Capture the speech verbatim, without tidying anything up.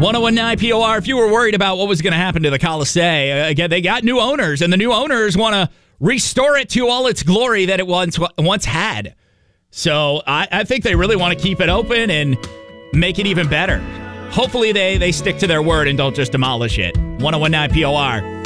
ten19 P O R, if you were worried about what was going to happen to the Coliseo, again, they got new owners, and the new owners want to restore it to all its glory that it once once had. So I, I think they really want to keep it open and make it even better. Hopefully they, they stick to their word and don't just demolish it. ten nineteen P O R.